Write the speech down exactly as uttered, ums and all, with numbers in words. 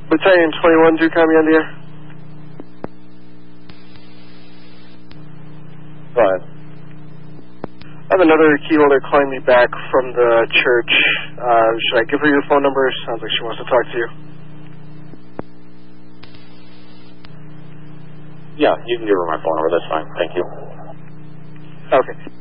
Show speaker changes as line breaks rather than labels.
Battalion twenty-one, do copy on the air?
Go ahead.
I have another key holder calling me back from the church. Uh, should I give her your phone number? Sounds like she wants to talk to you.
Yeah, you can give her my phone number. That's fine. Thank you.
Okay.